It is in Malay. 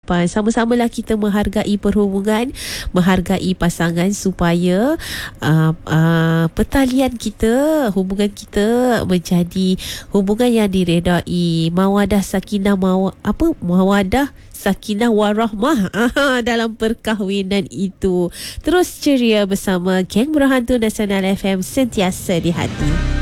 depan. Sama-samalah kita menghargai perhubungan, menghargai pasangan supaya pertalian kita, hubungan kita menjadi hubungan yang diredai. Mawadah sakinah mawadah sakinah warahmah dalam perkahwinan itu. Terus ceria bersama Geng Berhantu Nasional FM, sentiasa di hati.